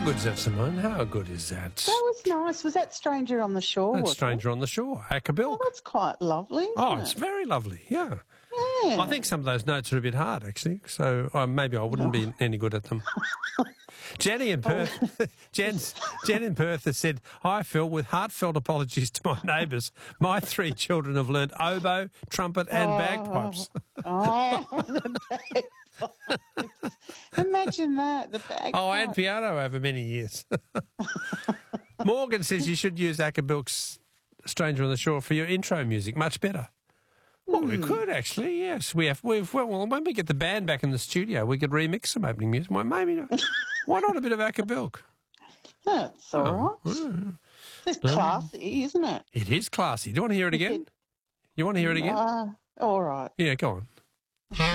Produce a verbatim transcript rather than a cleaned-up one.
good's that, Simone? How good is that? That was nice. Was that Stranger on the Shore? That's wasn't Stranger on the Shore, Acapulco. it? Oh, that's quite lovely. Isn't Oh, it? it's very lovely, yeah. Yeah. I think some of those notes are a bit hard, actually, so uh, maybe I wouldn't be any good at them. Jenny in Perth, Jen's, Jen in Perth has said, "Hi Phil, with heartfelt apologies to my neighbours, my three children have learnt oboe, trumpet and Oh. bagpipes." Oh, the bagpipes. Imagine that, the bagpipes. Oh, and piano over many years. Morgan says you should use Acapulco's Stranger on the Shore for your intro music. Much better. Well, we could actually, yes. We have. We've well, when we get the band back in the studio, we could remix some opening music. Well, maybe not. Why not a bit of Acapulco? That's all Oh, right. mm. It's classy, isn't it? It is classy. Do you want to hear it again? You want to hear it again? Uh, all right. Yeah, go on.